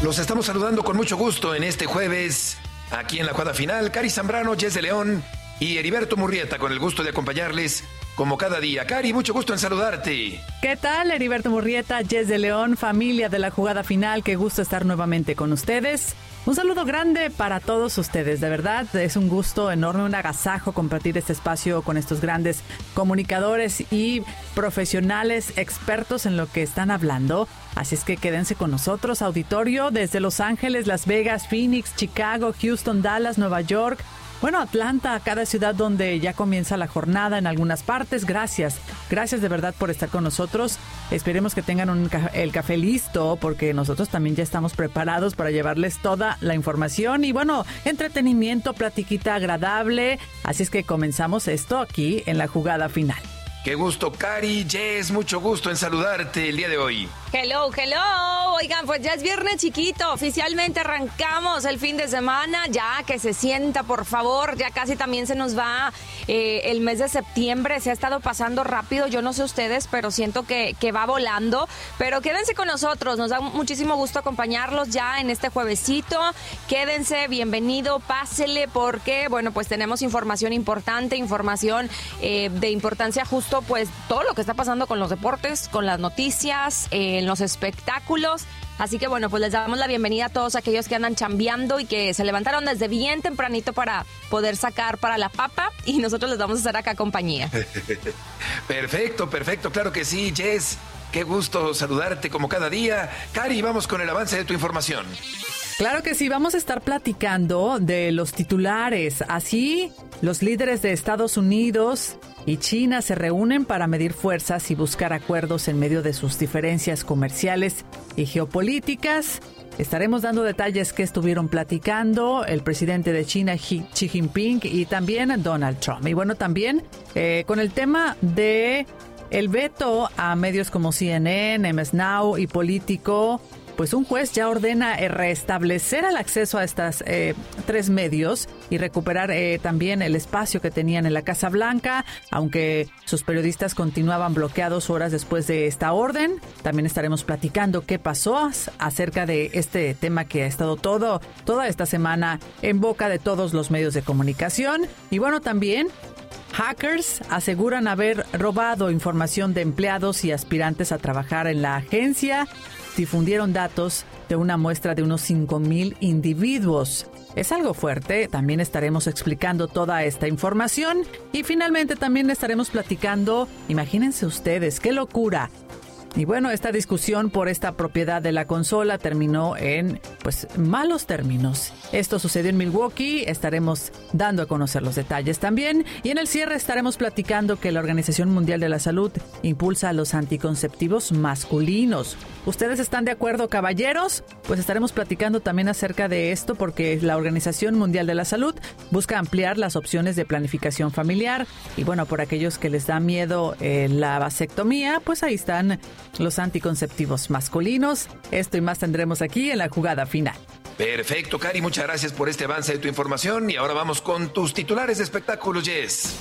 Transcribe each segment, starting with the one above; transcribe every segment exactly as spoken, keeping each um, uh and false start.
Los estamos saludando con mucho gusto en este jueves, aquí en la jugada final. Cari Zambrano, Jess de León y Heriberto Murrieta, con el gusto de acompañarles como cada día. Cari, mucho gusto en saludarte. ¿Qué tal, Heriberto Murrieta, Jess de León, familia de la jugada final? Qué gusto estar nuevamente con ustedes. Un saludo grande para todos ustedes, de verdad, es un gusto enorme, un agasajo compartir este espacio con estos grandes comunicadores y profesionales expertos en lo que están hablando. Así es que quédense con nosotros, auditorio, desde Los Ángeles, Las Vegas, Phoenix, Chicago, Houston, Dallas, Nueva York. Bueno, Atlanta, cada ciudad donde ya comienza la jornada en algunas partes. Gracias, gracias de verdad por estar con nosotros. Esperemos que tengan un ca- el café listo, porque nosotros también ya estamos preparados para llevarles toda la información. Y bueno, entretenimiento, platiquita agradable. Así es que comenzamos esto aquí en la jugada final. Qué gusto, Cari, Jess, mucho gusto en saludarte el día de hoy. Hello, hello. Oigan, pues ya es viernes chiquito. Oficialmente arrancamos el fin de semana. Ya que se sienta, por favor. Ya casi también se nos va eh, el mes de septiembre. Se ha estado pasando rápido. Yo no sé ustedes, pero siento que, que va volando. Pero quédense con nosotros. Nos da muchísimo gusto acompañarlos ya en este juevesito. Quédense, bienvenido, pásele, porque, bueno, pues tenemos información importante, información eh, de importancia justo, pues todo lo que está pasando con los deportes, con las noticias, eh, en los espectáculos. Así que bueno, pues les damos la bienvenida a todos aquellos que andan chambeando y que se levantaron desde bien tempranito para poder sacar para la papa, y nosotros les vamos a hacer acá compañía. Perfecto, perfecto, claro que sí, Jess. Qué gusto saludarte como cada día. Cari, vamos con el avance de tu información. Claro que sí, vamos a estar platicando de los titulares. Así, los líderes de Estados Unidos y China se reúnen para medir fuerzas y buscar acuerdos en medio de sus diferencias comerciales y geopolíticas. Estaremos dando detalles que estuvieron platicando el presidente de China, Xi Jinping, y también Donald Trump. Y bueno, también eh, con el tema de el veto a medios como C N N, M S Now y Político, pues un juez ya ordena restablecer el acceso a estos eh, tres medios y recuperar eh, también el espacio que tenían en la Casa Blanca, aunque sus periodistas continuaban bloqueados horas después de esta orden. También estaremos platicando qué pasó acerca de este tema que ha estado todo, toda esta semana en boca de todos los medios de comunicación. Y bueno, también hackers aseguran haber robado información de empleados y aspirantes a trabajar en la agencia. Difundieron datos de una muestra de unos cinco mil individuos. Es algo fuerte, también estaremos explicando toda esta información. Y finalmente también estaremos platicando, imagínense ustedes, qué locura. Y bueno, esta discusión por esta propiedad de la consola terminó en, pues, malos términos. Esto sucedió en Milwaukee, estaremos dando a conocer los detalles también. Y en el cierre estaremos platicando que la Organización Mundial de la Salud impulsa los anticonceptivos masculinos. ¿Ustedes están de acuerdo, caballeros? Pues estaremos platicando también acerca de esto, porque la Organización Mundial de la Salud busca ampliar las opciones de planificación familiar. Y bueno, por aquellos que les da miedo eh, la vasectomía, pues ahí están los anticonceptivos masculinos. Esto y más tendremos aquí en la jugada final. Perfecto, Cari, muchas gracias por este avance de tu información. Y ahora vamos con tus titulares de espectáculos, Jess.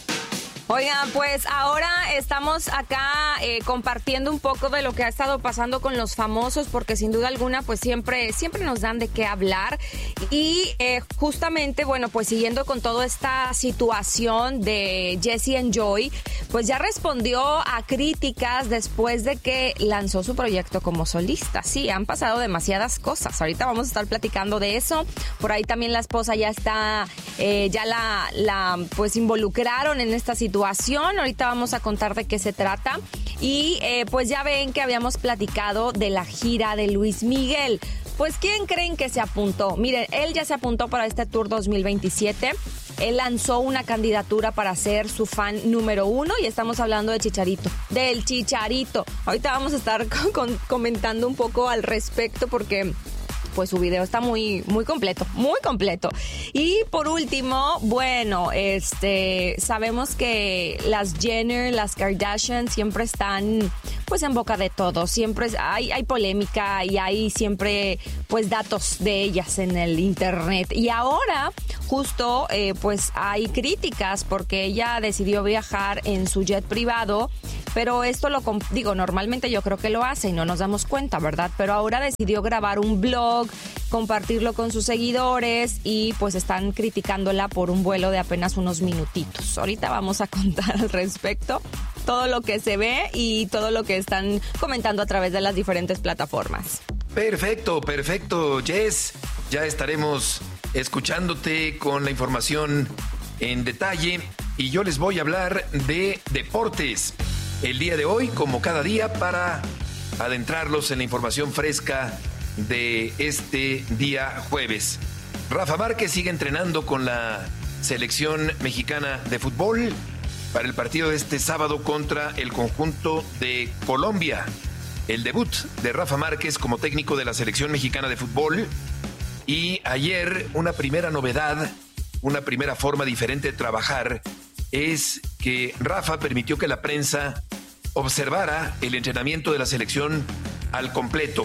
Oigan, pues ahora estamos acá eh, compartiendo un poco de lo que ha estado pasando con los famosos, porque sin duda alguna pues siempre, siempre nos dan de qué hablar. Y eh, justamente, bueno, pues siguiendo con toda esta situación de Jessie and Joy, pues ya respondió a críticas después de que lanzó su proyecto como solista. Sí, han pasado demasiadas cosas. Ahorita vamos a estar platicando de eso. Por ahí también la esposa ya está, eh, ya la, la pues involucraron en esta situación. Ahorita vamos a contar de qué se trata. Y eh, pues ya ven que habíamos platicado de la gira de Luis Miguel. Pues ¿quién creen que se apuntó? Miren, él ya se apuntó para este Tour dos mil veintisiete. Él lanzó una candidatura para ser su fan número uno, y estamos hablando de Chicharito, del Chicharito. Ahorita vamos a estar con, con, comentando un poco al respecto, porque pues su video está muy, muy completo, muy completo. Y por último, bueno, este, sabemos que las Jenner, las Kardashian siempre están pues en boca de todos. Siempre hay, hay polémica y hay siempre pues datos de ellas en el internet. Y ahora justo eh, pues hay críticas porque ella decidió viajar en su jet privado, pero esto lo, digo, normalmente yo creo que lo hace y no nos damos cuenta, ¿verdad? Pero ahora decidió grabar un blog, compartirlo con sus seguidores y pues están criticándola por un vuelo de apenas unos minutitos. Ahorita vamos a contar al respecto todo lo que se ve y todo lo que están comentando a través de las diferentes plataformas. Perfecto, perfecto, Jess. Ya estaremos escuchándote con la información en detalle y yo les voy a hablar de deportes el día de hoy, como cada día, para adentrarlos en la información fresca de este día jueves. Rafa Márquez sigue entrenando con la selección mexicana de fútbol para el partido de este sábado contra el conjunto de Colombia. El debut de Rafa Márquez como técnico de la selección mexicana de fútbol. Y ayer una primera novedad, una primera forma diferente de trabajar es que Rafa permitió que la prensa observara el entrenamiento de la selección al completo.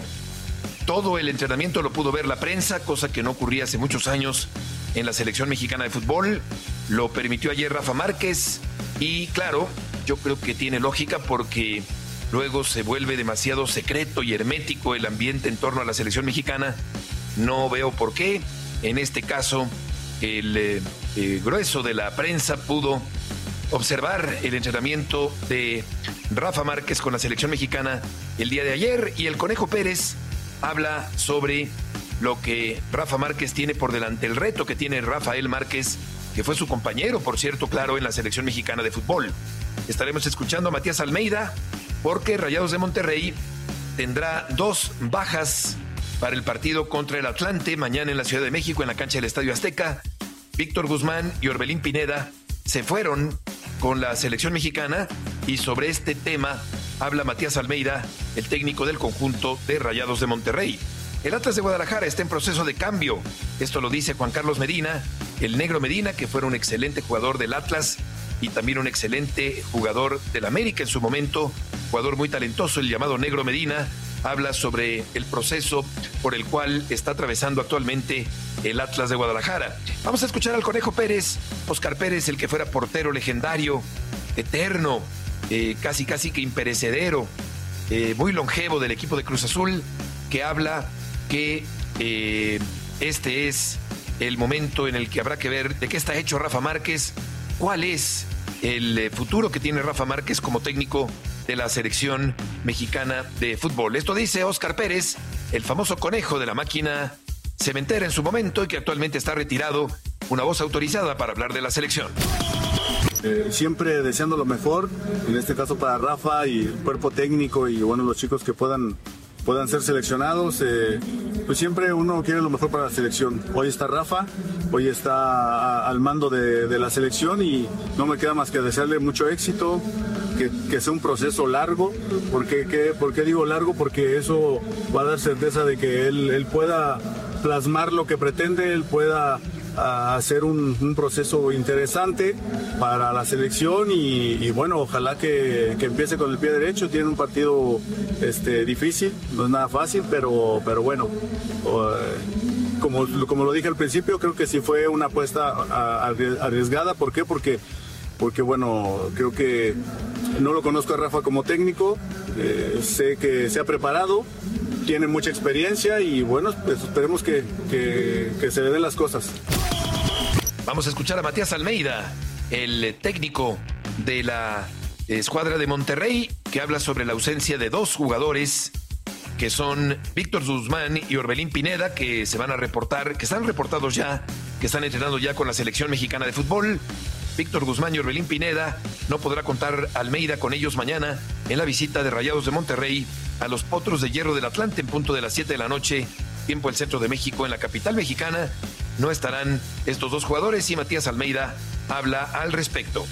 Todo el entrenamiento lo pudo ver la prensa, cosa que no ocurría hace muchos años en la selección mexicana de fútbol. Lo permitió ayer Rafa Márquez y claro, yo creo que tiene lógica porque luego se vuelve demasiado secreto y hermético el ambiente en torno a la selección mexicana. No veo por qué. En este caso, el eh, eh, grueso de la prensa pudo observar el entrenamiento de Rafa Márquez con la selección mexicana el día de ayer y el Conejo Pérez habla sobre lo que Rafa Márquez tiene por delante, el reto que tiene Rafael Márquez, que fue su compañero, por cierto, claro, en la selección mexicana de fútbol. Estaremos escuchando a Matías Almeida porque Rayados de Monterrey tendrá dos bajas para el partido contra el Atlante mañana en la Ciudad de México en la cancha del Estadio Azteca. Víctor Guzmán y Orbelín Pineda se fueron con la selección mexicana y sobre este tema habla Matías Almeida, el técnico del conjunto de Rayados de Monterrey. El Atlas de Guadalajara está en proceso de cambio. Esto lo dice Juan Carlos Medina, el Negro Medina, que fue un excelente jugador del Atlas y también un excelente jugador del América en su momento, jugador muy talentoso, el llamado Negro Medina. Habla sobre el proceso por el cual está atravesando actualmente el Atlas de Guadalajara. Vamos a escuchar al Conejo Pérez, Óscar Pérez, el que fuera portero legendario, eterno, eh, casi casi que imperecedero, eh, muy longevo del equipo de Cruz Azul, que habla que eh, este es el momento en el que habrá que ver de qué está hecho Rafa Márquez, cuál es el eh, futuro que tiene Rafa Márquez como técnico de la selección mexicana de fútbol. Esto dice Óscar Pérez, el famoso conejo de la máquina cementera en su momento y que actualmente está retirado, una voz autorizada para hablar de la selección. Eh, siempre deseando lo mejor, en este caso para Rafa y el cuerpo técnico y bueno, los chicos que puedan puedan ser seleccionados, eh, pues siempre uno quiere lo mejor para la selección. Hoy está Rafa, hoy está a, al mando de, de la selección y no me queda más que desearle mucho éxito, que, que sea un proceso largo. ¿Por qué, qué, ¿Por qué digo largo? Porque eso va a dar certeza de que él, él pueda plasmar lo que pretende, él pueda a hacer un, un proceso interesante para la selección y, y bueno, ojalá que, que empiece con el pie derecho. Tiene un partido este, difícil, no es nada fácil, pero, pero bueno, uh, como, como lo dije al principio, creo que sí fue una apuesta arriesgada. ¿Por qué? Porque, porque bueno, creo que no lo conozco a Rafa como técnico, eh, sé que se ha preparado, tiene mucha experiencia y bueno, pues esperemos que, que, que se le den las cosas. Vamos a escuchar a Matías Almeida, el técnico de la escuadra de Monterrey, que habla sobre la ausencia de dos jugadores que son Víctor Guzmán y Orbelín Pineda, que se van a reportar, que están reportados ya, que están entrenando ya con la selección mexicana de fútbol. Víctor Guzmán y Orbelín Pineda, no podrá contar Almeida con ellos mañana en la visita de Rayados de Monterrey a los Potros de Hierro del Atlante en punto de las siete de la noche, tiempo el centro de México, en la capital mexicana. No estarán estos dos jugadores y Matías Almeida habla al respecto.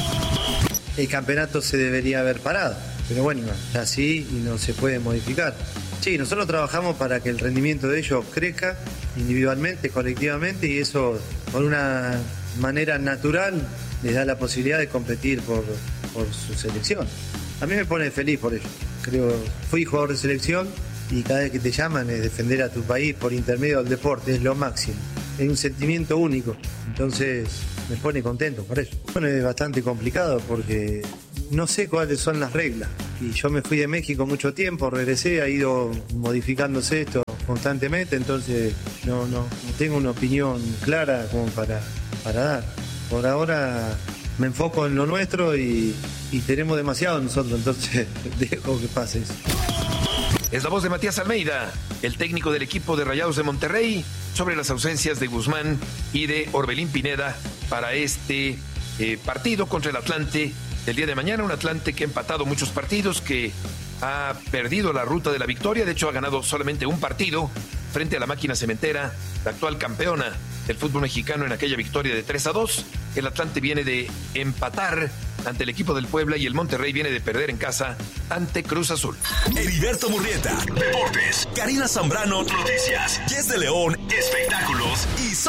El campeonato se debería haber parado, pero bueno, es así y no se puede modificar. Sí, nosotros trabajamos para que el rendimiento de ellos crezca individualmente, colectivamente, y eso por una manera natural les da la posibilidad de competir por, por su selección. A mí me pone feliz por ello. Creo, fui jugador de selección y cada vez que te llaman es defender a tu país por intermedio del deporte, es lo máximo. Es un sentimiento único, entonces me pone contento por eso. Bueno, es bastante complicado porque no sé cuáles son las reglas. Y yo me fui de México mucho tiempo, regresé, ha ido modificándose esto constantemente, entonces no, no, no tengo una opinión clara como para, para dar. Por ahora me enfoco en lo nuestro y, y tenemos demasiado nosotros, entonces dejo que pase eso. Es la voz de Matías Almeida, el técnico del equipo de Rayados de Monterrey, sobre las ausencias de Guzmán y de Orbelín Pineda para este eh, partido contra el Atlante del día de mañana. Un Atlante que ha empatado muchos partidos, que ha perdido la ruta de la victoria. De hecho, ha ganado solamente un partido frente a la Máquina Cementera, la actual campeona del fútbol mexicano, en aquella victoria de tres a dos. El Atlante viene de empatar ante el equipo del Puebla y el Monterrey viene de perder en casa ante Cruz Azul. Heriberto Murrieta, Deportes. Karina Zambrano, Noticias. Jess de León, Espectáculos. Y